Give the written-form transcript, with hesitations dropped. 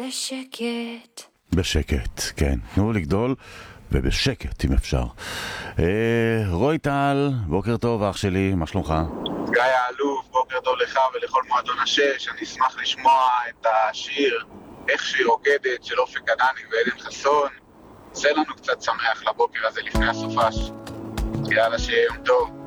בשקט. בשקט, כן. תנו לגדול ובשקט אם אפשר. רוי טל, בוקר טוב אח שלי, מה שלומך? גיא האלוף, בוקר טוב לך ולכל מועדון השש. אני אשמח לשמוע את השיר איך שהיא רוקדת של אופק עדני ועדן חסון. עושה לנו קצת שמח לבוקר הזה לפני הסופש. יאללה, שיהיה יום טוב.